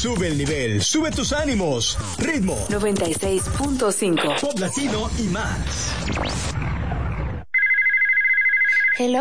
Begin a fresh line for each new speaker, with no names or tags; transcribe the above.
Sube el nivel, sube tus ánimos. Ritmo
96.5.
Pop latino y más.